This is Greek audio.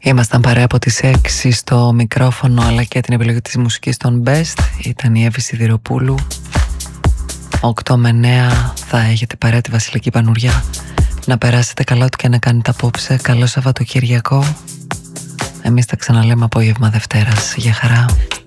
Ήμασταν παρέα από τις 6 στο μικρόφωνο αλλά και την επιλογή της μουσικής των Best. Ήταν η Εύη Σιδηροπούλου. 8 με 9 θα έχετε παρέα τη Βασιλική Πανουριά. Να περάσετε καλά ό,τι και να κάνετε απόψε. Καλό Σαββατοκύριακο. Εμείς τα ξαναλέμε απόγευμα Δευτέρας. Γεια χαρά.